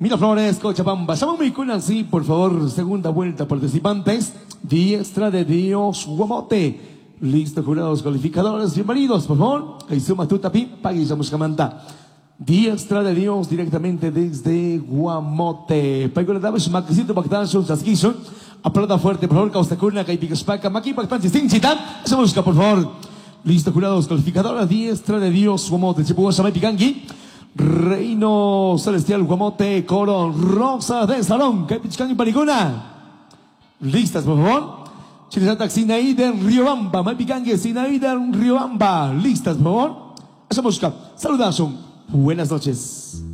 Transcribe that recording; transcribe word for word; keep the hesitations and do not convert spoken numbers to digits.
Miraflores, Cochabamba. Llámame con así, por favor. Segunda vuelta, participantes. Diestra de Dios, Guamote. Listo, jurados calificadores. Bienvenidos, por favor. Kaizuma Tutapi, Paguillamos Camanta. Diestra de Dios, directamente desde Guamote. Pagula Davis, Maquisito, Bactancho, Chasquillo. Aplauda fuerte, por favor. Caustacurna, Caipicaspaca, Maki, Bactanchi, Sinchita. Se busca, por favor. Listo, jurados calificadores. Diestra de Dios, Guamote. Chipuwa, Samay, Picanqui. Reino Celestial, Guamote, Coro, Rosa de Salón, Capichcan y Pariguna. Listas, por favor. Chirizata, Sinaí de Riobamba, Maipicangue, Sinaí de Riobamba. Listas, por favor. Hacemos buscar. Saludazo. Buenas noches.